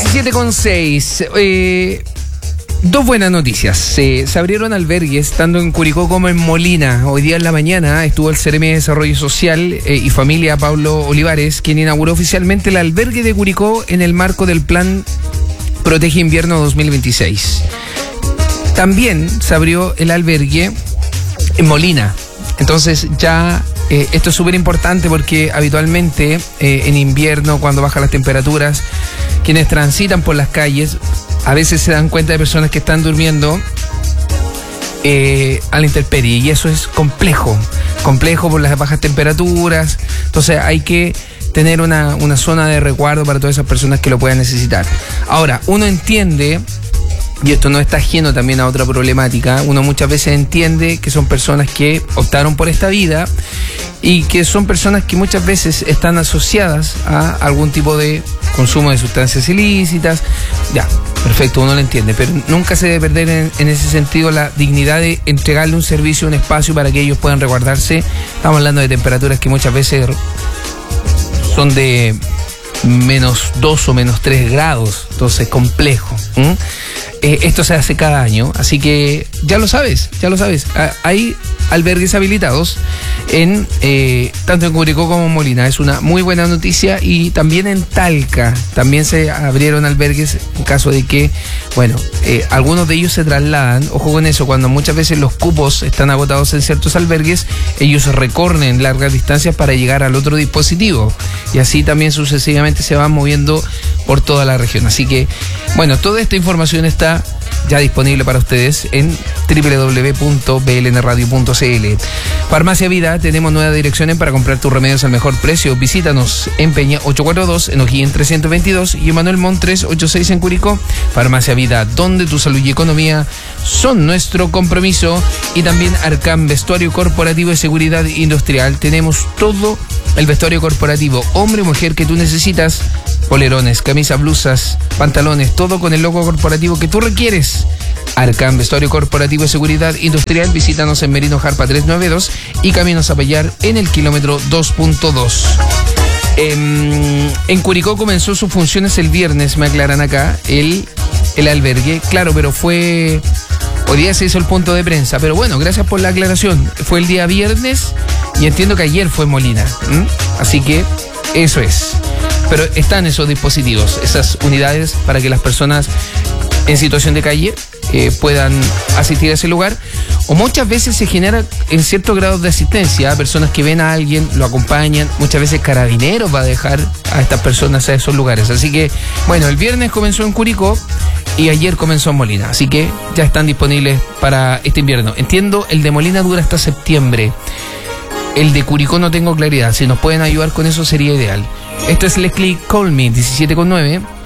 17:06. Dos buenas noticias. Se abrieron albergues tanto en Curicó como en Molina. Hoy día en la mañana estuvo el Seremi de Desarrollo Social y Familia, Pablo Olivares, quien inauguró oficialmente el albergue de Curicó en el marco del Plan Protege Invierno 2026. También se abrió el albergue en Molina. Entonces ya esto es súper importante porque habitualmente en invierno, cuando bajan las temperaturas, quienes transitan por las calles a veces se dan cuenta de personas que están durmiendo a la intemperie, y eso es complejo por las bajas temperaturas. Entonces hay que tener una zona de resguardo para todas esas personas que lo puedan necesitar. Ahora, uno entiende, y esto no está ajeno también a otra problemática, uno muchas veces entiende que son personas que optaron por esta vida y que son personas que muchas veces están asociadas a algún tipo de consumo de sustancias ilícitas. Ya, perfecto, uno lo entiende, pero nunca se debe perder en ese sentido la dignidad de entregarle un servicio, un espacio para que ellos puedan resguardarse. Estamos hablando de temperaturas que muchas veces son de -2 o -3 grados, entonces complejo. Esto se hace cada año, así que ya lo sabes. Hay albergues habilitados tanto en Curicó como en Molina. Es una muy buena noticia. Y también en Talca también se abrieron albergues en caso de que, algunos de ellos se trasladan. Ojo con eso, cuando muchas veces los cupos están agotados en ciertos albergues, ellos recorren largas distancias para llegar al otro dispositivo, y así también sucesivamente se van moviendo por toda la región. Así que, toda esta información está ya disponible para ustedes en www.blnradio.cl. Farmacia Vida, tenemos nuevas direcciones para comprar tus remedios al mejor precio. Visítanos en Peña 842, en O'Higgins 322 y en Manuel Montt 386 en Curicó. Farmacia Vida, donde tu salud y economía son nuestro compromiso. Y también Arcam, vestuario corporativo y seguridad industrial. Tenemos todo el vestuario corporativo, hombre o mujer, que tú necesitas. Polerones, camisas, blusas, pantalones, todo con el logo corporativo que tú requieres. Arcam, vestuario corporativo y seguridad industrial. Visítanos en Merino Jarpa 392 y Camino Zapallar en el kilómetro 2.2. En Curicó comenzó sus funciones el viernes, me aclaran acá, el albergue. Claro, pero hoy día se hizo el punto de prensa, pero gracias por la aclaración. Fue el día viernes y entiendo que ayer fue en Molina. Así que eso es. Pero están esos dispositivos, esas unidades para que las personas en situación de calle puedan asistir a ese lugar. O muchas veces se genera en ciertos grados de asistencia, personas que ven a alguien, lo acompañan. Muchas veces Carabineros va a dejar a estas personas a esos lugares. Así que, el viernes comenzó en Curicó y ayer comenzó en Molina. Así que ya están disponibles para este invierno. Entiendo, el de Molina dura hasta septiembre. El de Curicó no tengo claridad. Si nos pueden ayudar con eso sería ideal. Esto es Leslie Call Me, 17:09.